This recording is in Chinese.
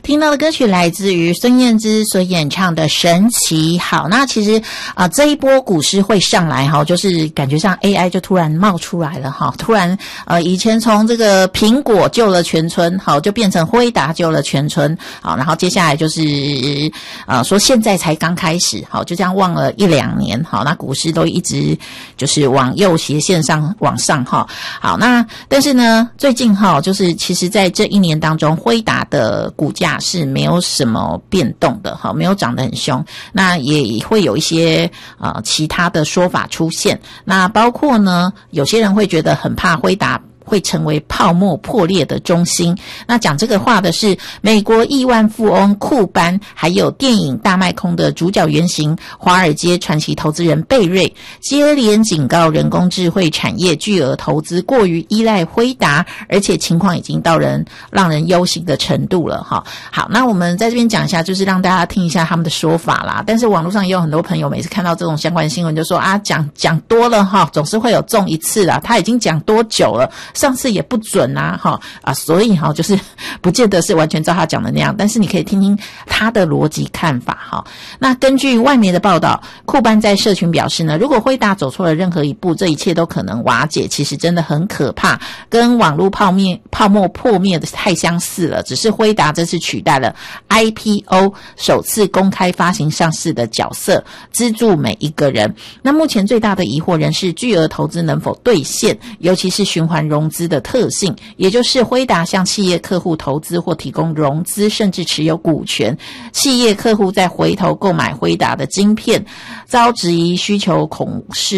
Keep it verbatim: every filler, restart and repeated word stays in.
听到的歌曲来自于孙燕姿所演唱的《神奇》。好，那其实啊、呃，这一波股市会上来哈，就是感觉上 A I 就突然冒出来了哈，突然呃，以前从这个苹果救了全村，好，就变成辉达救了全村，好，然后接下来就是呃，说现在才刚开始，好，就这样望了一两年，好，那股市都一直就是往右斜线上往上哈，好，那但是呢，最近哈，就是其实在这一年当中，辉达的股价是没有什么变动的，好，没有涨得很凶。那也会有一些呃其他的说法出现。那包括呢，有些人会觉得很怕辉达会成为泡沫破裂的中心。那讲这个话的是美国亿万富翁库班，还有电影大卖空的主角原型华尔街传奇投资人贝瑞，接连警告人工智慧产业巨额投资过于依赖辉达，而且情况已经到人让人忧心的程度了哈。好，那我们在这边讲一下，就是让大家听一下他们的说法啦。但是网络上也有很多朋友每次看到这种相关新闻就说啊，讲讲多了哈，总是会有中一次啦，他已经讲多久了，上次也不准啊哈啊，所以哈就是不见得是完全照他讲的那样，但是你可以听听他的逻辑看法哈。那根据外媒的报道，库班在社群表示呢，如果辉达走错了任何一步，这一切都可能瓦解，其实真的很可怕，跟网络泡灭泡沫破灭的太相似了。只是辉达这次取代了 I P O 首次公开发行上市的角色，资助每一个人。那目前最大的疑惑仍是巨额投资能否兑现，尤其是循环融资的特性，也就是辉达向企业客户投资或提供融资，甚至持有股权，企业客户再回头购买辉达的晶片，遭质疑需求恐